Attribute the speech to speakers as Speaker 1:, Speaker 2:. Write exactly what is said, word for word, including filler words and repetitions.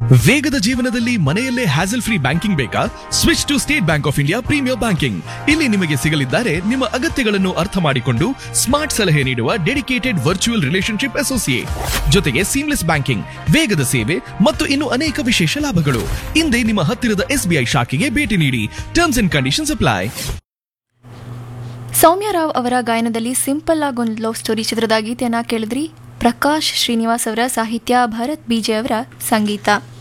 Speaker 1: ವೇಗದ ಜೀವನದಲ್ಲಿ ಮನೆಯಲ್ಲೇ ಹ್ಯಾಸಲ್ ಫ್ರೀ ಬ್ಯಾಂಕಿಂಗ್ ಬೇಕಾ? Switch to state bank of India premier banking. ಇಲ್ಲಿ ನಿಮಗೆ ಸಿಗಲಿದ್ದಾರೆ ನಿಮ್ಮ ಅಗತ್ಯಗಳನ್ನು ಅರ್ಥ ಮಾಡಿಕೊಂಡು ಸ್ಮಾರ್ಟ್ ಸಲಹೆ ನೀಡುವ ಡೆಡಿಕೇಟೆಡ್ ವರ್ಚುವಲ್ ರಿಲೇಶನ್ಶಿಪ್ ಅಸೋಸಿಯೇಟ್, ಜೊತೆಗೆ ಸೀಮ್ಲೆಸ್ ಬ್ಯಾಂಕಿಂಗ್, ವೇಗದ ಸೇವೆ ಮತ್ತು ಇನ್ನು ಅನೇಕ ವಿಶೇಷ ಲಾಭಗಳು. ಇಂದೇ ನಿಮ್ಮ ಹತ್ತಿರದ ಎಸ್ಬಿಐ ಶಾಖೆಗೆ ಭೇಟಿ ನೀಡಿ. Terms and conditions apply.
Speaker 2: ಸೌಮ್ಯ ರಾವ್ ಅವರ ಗಾಯನದಲ್ಲಿ ಸಿಂಪಲ್ ಆಗಿ ಒಂದು ಲವ್ ಸ್ಟೋರಿ ಚಿತ್ರದ ಗೀತೆಯನ್ನ ಕೇಳಿದ್ರಿ. ಪ್ರಕಾಶ್ ಶ್ರೀನಿವಾಸ್ ಅವರ ಸಾಹಿತ್ಯ, ಭರತ್ ಬಿಜೆ ಅವರ ಸಂಗೀತ.